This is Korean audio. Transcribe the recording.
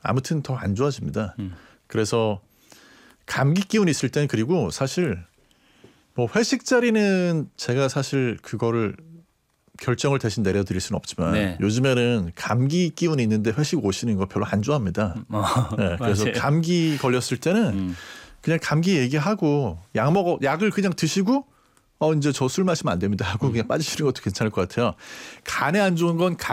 아무튼 더 안 좋아집니다. 그래서 감기 기운 있을 땐 그리고 사실 뭐 회식 자리는 제가 사실 그거를 결정을 대신 내려드릴 수는 없지만 네. 요즘에는 감기 기운이 있는데 회식 오시는 거 별로 안 좋아합니다. 네, 그래서 맞아요. 감기 걸렸을 때는 그냥 감기 얘기하고 약을 그냥 드시고 이제 저 술 마시면 안 됩니다 하고 그냥 빠지시는 것도 괜찮을 것 같아요. 간에 안 좋은 건